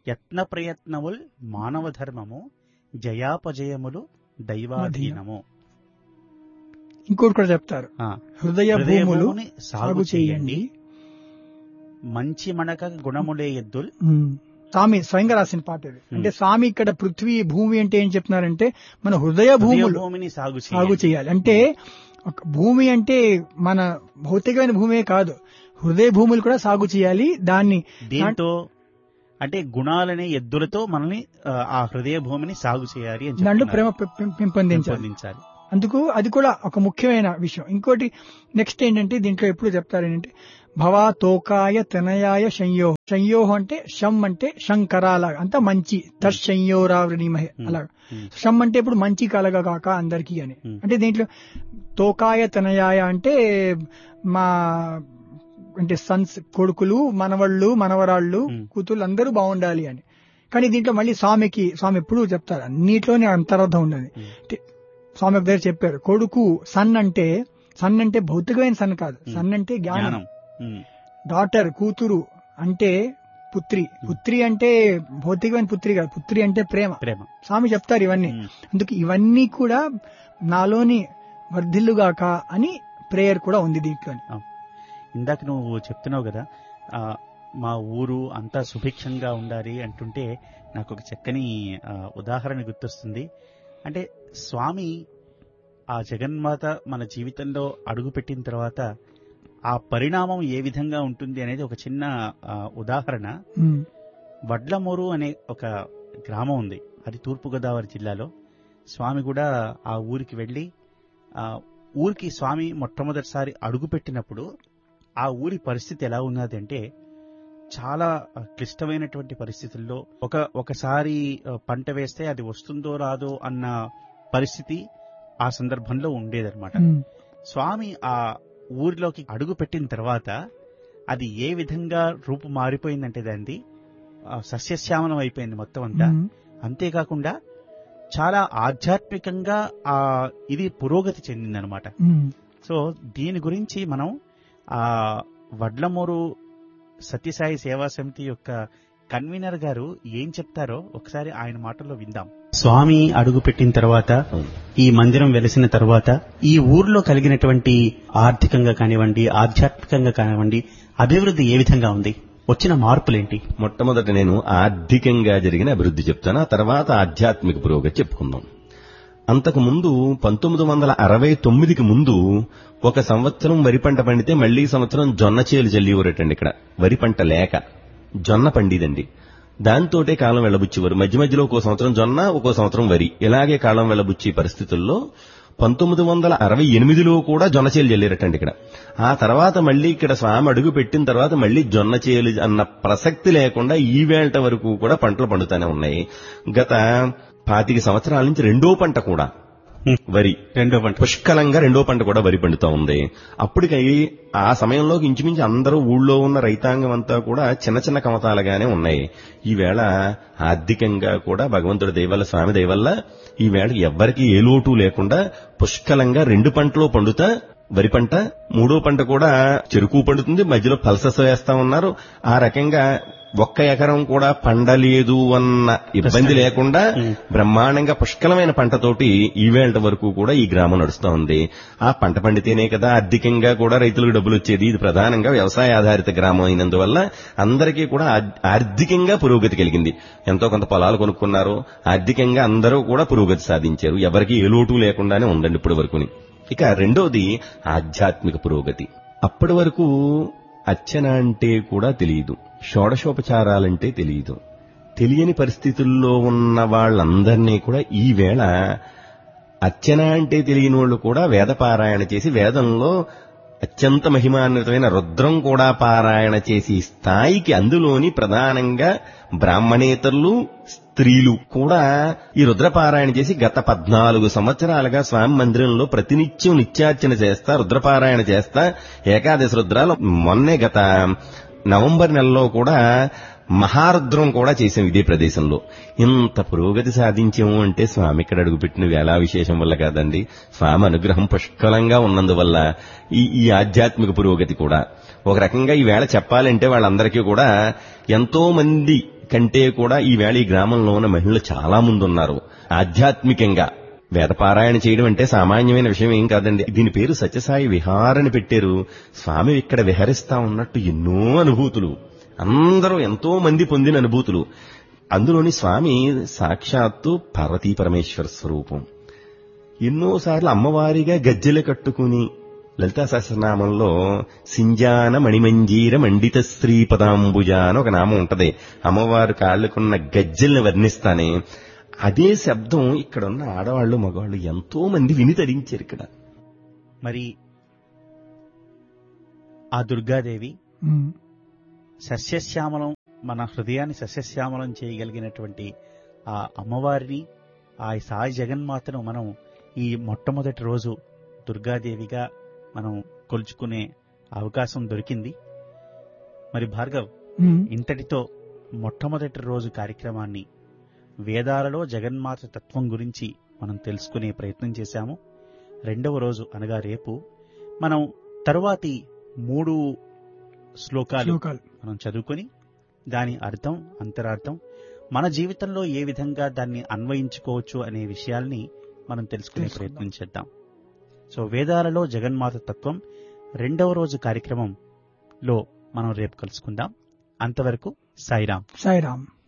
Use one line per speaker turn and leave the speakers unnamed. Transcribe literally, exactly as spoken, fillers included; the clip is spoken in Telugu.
యత్న ప్రయత్నముల్ మానవ ధర్మము, జయాపజయములు దైవాధీనము.
ఇంకోటి కూడా చెప్తారు, హృదయ భూములు సాగు చేయండి,
మంచి మనక గుణములే ఎద్దుల్.
స్వామి స్వయంగా రాసిన పాట ఇది. అంటే స్వామి ఇక్కడ పృథ్వీ భూమి అంటే ఏం చెప్తున్నారంటే మన హృదయ భూములు
భూమిని సాగు
సాగు చేయాలి. అంటే భూమి అంటే మన భౌతికమైన భూమే కాదు, హృదయ భూములు కూడా సాగు చేయాలి. దాన్ని
దీంతో అంటే గుణాలనే ఎద్దులతో మనల్ని ఆ హృదయ భూమిని సాగు చేయాలి అని
దాంట్లో ప్రేమ పెంపొందించాలి. అందుకు అది కూడా ఒక ముఖ్యమైన విషయం. ఇంకోటి నెక్స్ట్ ఏంటంటే దీంట్లో ఎప్పుడు చెప్తారు ఏంటంటే భవా తోకాయ తనయాయ సంయోహ. సంయోహ అంటే షం అంటే శంకరాలాగా అంతా మంచి, తత్సంయోరావృణీమహే అలాగా. షం అంటే ఇప్పుడు మంచి కలగా కాక అందరికీ అని. అంటే దీంట్లో తోకాయ తనయాయ అంటే మా అంటే సన్స్ కొడుకులు, మనవళ్ళు, మనవరాళ్ళు, కూతుళ్ళు అందరూ బాగుండాలి అని. కానీ దీంట్లో మళ్ళీ స్వామికి స్వామి ఎప్పుడు చెప్తారు అన్నిట్లోనే అంతరార్థం ఉన్నది. స్వామి ఒక దగ్గర చెప్పారు, కొడుకు సన్ అంటే సన్ అంటే భౌతికమైన సన్ కాదు, సన్ అంటే జ్ఞానం. డాటర్ కూతురు అంటే పుత్రి, పుత్రి అంటే భౌతికమైన పుత్రి కాదు, పుత్రి అంటే ప్రేమ. స్వామి చెప్తారు ఇవన్నీ. అందుకు ఇవన్నీ కూడా నాలోని వర్ధిల్లుగాక అని ప్రేయర్ కూడా ఉంది దీంట్లో.
ఇందాక నువ్వు చెప్తున్నావు కదా, మా ఊరు అంతా సుభిక్షంగా ఉండాలి అంటుంటే నాకు ఒక చక్కని ఉదాహరణ గుర్తొస్తుంది. అంటే స్వామి ఆ జగన్మాత మన జీవితంలో అడుగుపెట్టిన తర్వాత ఆ పరిణామం ఏ విధంగా ఉంటుంది అనేది ఒక చిన్న ఉదాహరణ. వడ్లమూరు అనే ఒక గ్రామం ఉంది, అది తూర్పుగోదావరి జిల్లాలో. స్వామి కూడా ఆ ఊరికి వెళ్లి ఆ ఊరికి స్వామి మొట్టమొదటిసారి అడుగుపెట్టినప్పుడు ఆ ఊరి పరిస్థితి ఎలా ఉన్నది అంటే చాలా క్లిష్టమైనటువంటి పరిస్థితుల్లో ఒక ఒకసారి పంట వేస్తే అది వస్తుందో రాదో అన్న పరిస్థితి ఆ సందర్భంలో ఉండేదన్నమాట. స్వామి ఆ ఊరిలోకి అడుగు పెట్టిన తర్వాత అది ఏ విధంగా రూపు మారిపోయిందంటే దాన్ని సస్యశ్యామలం అయిపోయింది మొత్తం అంతా. అంతేకాకుండా చాలా ఆధ్యాత్మికంగా ఆ ఇది పురోగతి చెందిందనమాట. సో దీని గురించి మనం ఆ వడ్లమూరు సత్యసాయి సేవా సమితి యొక్క కన్వీనర్ గారు ఏం చెప్తారో ఒకసారి ఆయన మాటల్లో విందాం. స్వామి అడుగు పెట్టిన తర్వాత, ఈ మందిరం వెలిసిన తర్వాత ఈ ఊర్లో కలిగినటువంటి ఆర్థికంగా కానివ్వండి, ఆధ్యాత్మికంగా కానివ్వండి అభివృద్ధి ఏ విధంగా ఉంది, వచ్చిన మార్పులేంటి?
మొట్టమొదట నేను ఆర్థికంగా జరిగిన అభివృద్ధి చెప్తాను, ఆ తర్వాత ఆధ్యాత్మిక పురోగతి చెప్పుకుందాం. అంతకు ముందు పంతొమ్మిది వందల అరవై తొమ్మిదికి ముందు ఒక సంవత్సరం వరి పంట పండితే మళ్లీ సంవత్సరం జొన్న చేలు జల్లివరటండి. ఇక్కడ వరి పంట లేక జొన్న పండిదండి, దాంతోటే కాలం వెళ్లబుచ్చేవారు. మధ్య మధ్యలో ఒక్కో సంవత్సరం జొన్న, ఒక్కో సంవత్సరం వరి, ఇలాగే కాలం వెళ్లబుచ్చే పరిస్థితుల్లో పంతొమ్మిది వందల అరవై ఎనిమిదిలో కూడా జొన్న చేలు జల్లేరటండి ఇక్కడ. ఆ తర్వాత మళ్లీ ఇక్కడ స్వామి అడుగు పెట్టిన తర్వాత మళ్లీ జొన్న చేలు అన్న ప్రసక్తి లేకుండా ఈవేళ వరకు కూడా పంటలు పండుతూనే ఉన్నాయి. గత పాతిక సంవత్సరాల నుంచి రెండో పంట కూడా వరి, రెండో పంట పుష్కలంగా రెండో పంట కూడా వరి పండుతా ఉంది. అప్పటికి ఆ సమయంలో ఇంచుమించు అందరూ ఊళ్ళో ఉన్న రైతాంగం అంతా కూడా చిన్న చిన్న కమతాలుగానే ఉన్నాయి. ఈవేళ ఆర్థికంగా కూడా భగవంతుడి దయవల్ల, స్వామి దయవల్ల ఈవేళ ఎవ్వరికీ ఏ లోటు లేకుండా పుష్కలంగా రెండు పంటలో పండుతా వరి పంట, మూడో పంట కూడా చెరుకు పండుతుంది, మధ్యలో పల్సస్ వేస్తా ఉన్నారు. ఆ రకంగా ఒక్క ఎకరం కూడా పండలేదు అన్న ఇబ్బంది లేకుండా బ్రహ్మాండంగా పుష్కలమైన పంటతోటి ఈవేళ వరకు కూడా ఈ గ్రామం నడుస్తూ ఉంది. ఆ పంట పండితేనే కదా ఆర్థికంగా కూడా రైతులకు డబ్బులు వచ్చేది. ఇది ప్రధానంగా వ్యవసాయ ఆధారిత గ్రామం అయినందువల్ల అందరికీ కూడా ఆర్థికంగా పురోగతి కలిగింది. ఎంతో కొంత పొలాలు కొనుక్కున్నారు, ఆర్థికంగా అందరూ కూడా పురోగతి సాధించారు. ఎవరికీ ఏ లోటు లేకుండానే ఉందండి ఇప్పటి వరకుని. ఇక రెండోది ఆధ్యాత్మిక పురోగతి. అప్పటి వరకు అర్చన అంటే కూడా తెలియదు, షోడశోపచారాలంటే తెలియదు. తెలియని పరిస్థితుల్లో ఉన్న వాళ్ళందరినీ కూడా ఈవేళ అర్చన అంటే తెలియని వాళ్ళు కూడా వేద పారాయణ చేసి, వేదంలో అత్యంత మహిమాన్వితమైన రుద్రం కూడా పారాయణ చేసి స్థాయికి, అందులోని ప్రధానంగా బ్రాహ్మణేతరులు, స్త్రీలు కూడా ఈ రుద్రపారాయణ చేసి గత పద్నాలుగు సంవత్సరాలుగా స్వామి మందిరంలో ప్రతినిత్యం నిత్యార్చన చేస్తా, రుద్రపారాయణ చేస్తా, ఏకాదశి రుద్రాలు మొన్నే గత నవంబర్ నెలలో కూడా మహారుద్రం కూడా చేసాం ఇదే ప్రదేశంలో. ఇంత పురోగతి సాధించాము అంటే స్వామి ఇక్కడ అడుగుపెట్టిన వేళా విశేషం వల్ల కాదండి, స్వామి అనుగ్రహం పుష్కలంగా ఉన్నందువల్ల ఈ ఈ ఆధ్యాత్మిక పురోగతి కూడా ఒక రకంగా ఈ వేళ చెప్పాలంటే వాళ్ళందరికీ కూడా ఎంతో మంది కంటే కూడా ఈవేళ ఈ గ్రామంలో ఉన్న మహిళలు చాలా మంది ఉన్నారు. ఆధ్యాత్మికంగా వేదపారాయణ చేయడం అంటే సామాన్యమైన విషయం ఏం కాదండి. దీని పేరు సత్యసాయి విహారని పెట్టారు. స్వామి ఇక్కడ విహరిస్తా ఉన్నట్టు ఎన్నో అనుభూతులు, అందరూ ఎంతో మంది పొందిన అనుభూతులు. అందులోని స్వామి సాక్షాత్తు పార్వతీ పరమేశ్వర స్వరూపం. ఎన్నోసార్లు అమ్మవారిగా గజ్జెలు కట్టుకుని లలితా సహస్రనామంలో సింజాన మణిమంజీర మండిత శ్రీపదాంబుజ అని ఒక నామం ఉంటది. అమ్మవారు కాళ్ళకున్న గజ్జెల్ని వర్ణిస్తానే అదే శబ్దం ఇక్కడ ఉన్న ఆడవాళ్లు మగవాళ్ళు ఎంతో మంది విని తరించారు. ఇక్కడ
మరి ఆ దుర్గాదేవి
ఉమ్,
సస్యశ్యామలం, మన హృదయాన్ని సస్యశ్యామలం చేయగలిగినటువంటి ఆ అమ్మవారిని, ఆ సాయి జగన్మాతను మనం ఈ మొట్టమొదటి రోజు దుర్గాదేవిగా మనం కొలుచుకునే అవకాశం దొరికింది. మరి భార్గవ్,
ఉమ్,
ఇంతటితో మొట్టమొదటి రోజు కార్యక్రమాన్ని, వేదాలలో జగన్మాత తత్వం గురించి మనం తెలుసుకునే ప్రయత్నం చేశాము. రెండవ రోజు అనగా రేపు మనం తరువాతి మూడు శ్లోకాలు
శ్లోకాలు
మనం చదువుకొని దాని అర్థం, అంతరార్థం, మన జీవితంలో ఏ విధంగా దాన్ని అన్వయించుకోవచ్చు అనే విషయాల్ని మనం తెలుసుకునే
తెలుసుకుందాం.
ప్రయత్నం చేద్దాం. సో వేదాలలో జగన్మాత తత్వం రెండవ రోజు కార్యక్రమంలో మనం రేపు కలుసుకుందాం. అంతవరకు సాయిరాం.
సాయిరామ్.